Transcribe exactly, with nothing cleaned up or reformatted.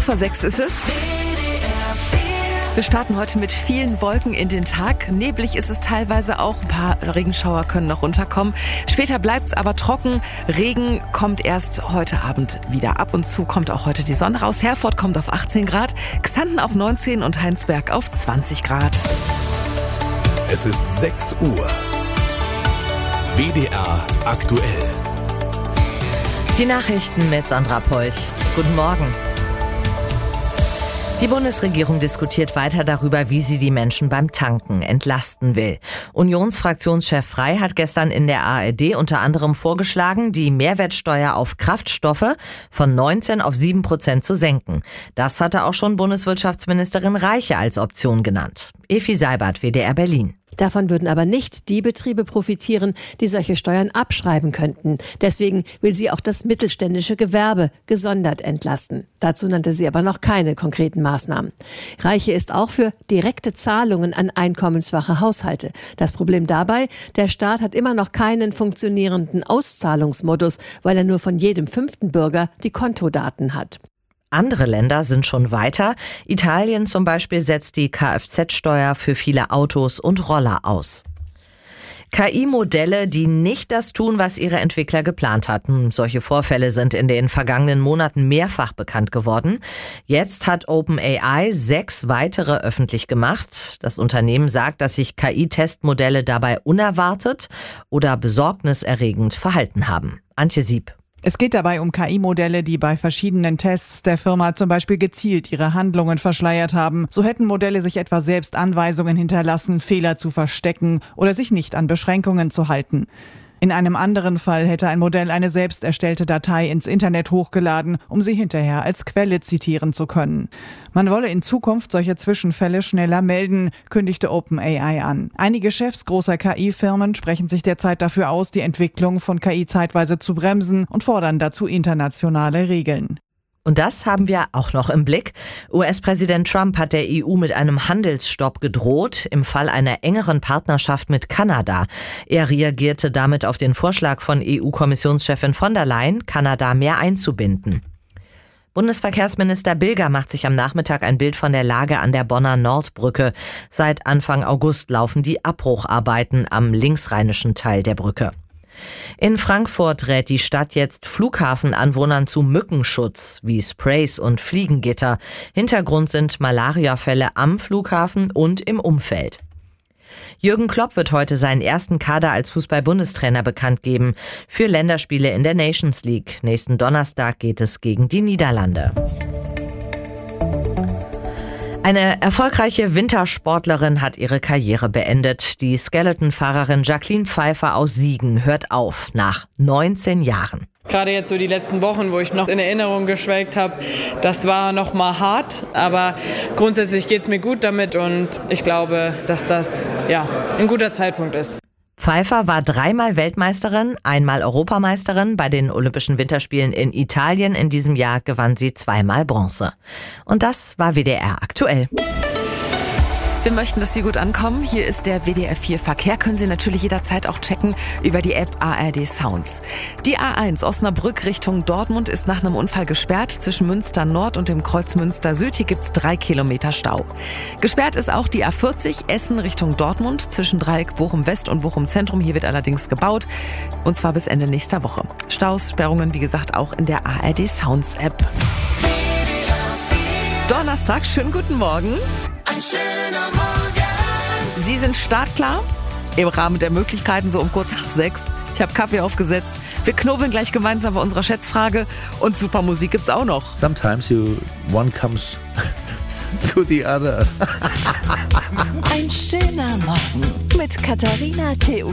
Kurz vor sechs ist es. Wir starten heute mit vielen Wolken in den Tag. Neblig ist es teilweise auch. Ein paar Regenschauer können noch runterkommen. Später bleibt es aber trocken. Regen kommt erst heute Abend wieder. Ab und zu kommt auch heute die Sonne raus. Herford kommt auf achtzehn Grad, Xanten auf neunzehn und Heinsberg auf zwanzig Grad. Es ist sechs Uhr. W D R aktuell. Die Nachrichten mit Sandra Polch. Guten Morgen. Die Bundesregierung diskutiert weiter darüber, wie sie die Menschen beim Tanken entlasten will. Unionsfraktionschef Frey hat gestern in der A R D unter anderem vorgeschlagen, die Mehrwertsteuer auf Kraftstoffe von neunzehn auf sieben Prozent zu senken. Das hatte auch schon Bundeswirtschaftsministerin Reiche als Option genannt. Efi Seibert, W D R Berlin. Davon würden aber nicht die Betriebe profitieren, die solche Steuern abschreiben könnten. Deswegen will sie auch das mittelständische Gewerbe gesondert entlasten. Dazu nannte sie aber noch keine konkreten Maßnahmen. Reiche ist auch für direkte Zahlungen an einkommensschwache Haushalte. Das Problem dabei, der Staat hat immer noch keinen funktionierenden Auszahlungsmodus, weil er nur von jedem fünften Bürger die Kontodaten hat. Andere Länder sind schon weiter. Italien zum Beispiel setzt die Kfz-Steuer für viele Autos und Roller aus. K I-Modelle, die nicht das tun, was ihre Entwickler geplant hatten. Solche Vorfälle sind in den vergangenen Monaten mehrfach bekannt geworden. Jetzt hat OpenAI sechs weitere öffentlich gemacht. Das Unternehmen sagt, dass sich K I-Testmodelle dabei unerwartet oder besorgniserregend verhalten haben. Antje Sieb. Es geht dabei um K I-Modelle, die bei verschiedenen Tests der Firma zum Beispiel gezielt ihre Handlungen verschleiert haben. So hätten Modelle sich etwa selbst Anweisungen hinterlassen, Fehler zu verstecken oder sich nicht an Beschränkungen zu halten. In einem anderen Fall hätte ein Modell eine selbst erstellte Datei ins Internet hochgeladen, um sie hinterher als Quelle zitieren zu können. Man wolle in Zukunft solche Zwischenfälle schneller melden, kündigte OpenAI an. Einige Chefs großer K I-Firmen sprechen sich derzeit dafür aus, die Entwicklung von K I zeitweise zu bremsen und fordern dazu internationale Regeln. Und das haben wir auch noch im Blick. U S-Präsident Trump hat der E U mit einem Handelsstopp gedroht, im Fall einer engeren Partnerschaft mit Kanada. Er reagierte damit auf den Vorschlag von E U-Kommissionschefin von der Leyen, Kanada mehr einzubinden. Bundesverkehrsminister Bilger macht sich am Nachmittag ein Bild von der Lage an der Bonner Nordbrücke. Seit Anfang August laufen die Abbrucharbeiten am linksrheinischen Teil der Brücke. In Frankfurt rät die Stadt jetzt Flughafenanwohnern zu Mückenschutz, wie Sprays und Fliegengitter. Hintergrund sind Malariafälle am Flughafen und im Umfeld. Jürgen Klopp wird heute seinen ersten Kader als Fußball-Bundestrainer bekannt geben für Länderspiele in der Nations League. Nächsten Donnerstag geht es gegen die Niederlande. Eine erfolgreiche Wintersportlerin hat ihre Karriere beendet. Die Skeleton-Fahrerin Jacqueline Pfeiffer aus Siegen hört auf nach neunzehn Jahren. Gerade jetzt so die letzten Wochen, wo ich noch in Erinnerung geschwelgt habe, das war noch mal hart, aber grundsätzlich geht es mir gut damit und ich glaube, dass das ja ein guter Zeitpunkt ist. Pfeiffer war dreimal Weltmeisterin, einmal Europameisterin. Bei den Olympischen Winterspielen in Italien in diesem Jahr gewann sie zweimal Bronze. Und das war W D R aktuell. Wir möchten, dass Sie gut ankommen. Hier ist der W D R vier Verkehr. Können Sie natürlich jederzeit auch checken über die App A R D Sounds. Die A eins Osnabrück Richtung Dortmund ist nach einem Unfall gesperrt. Zwischen Münster Nord und dem Kreuz Münster Süd. Hier gibt's drei Kilometer Stau. Gesperrt ist auch die A vierzig Essen Richtung Dortmund zwischen Dreieck Bochum West und Bochum Zentrum. Hier wird allerdings gebaut. Und zwar bis Ende nächster Woche. Staus, Sperrungen, wie gesagt, auch in der A R D Sounds App. Donnerstag, schönen guten Morgen. Ein schöner Morgen. Sie sind startklar? Im Rahmen der Möglichkeiten, so um kurz nach sechs. Ich habe Kaffee aufgesetzt. Wir knobeln gleich gemeinsam bei unserer Schätzfrage. Und super Musik gibt's auch noch. Sometimes you, one comes to the other. Ein schöner Morgen mit Katharina Theus.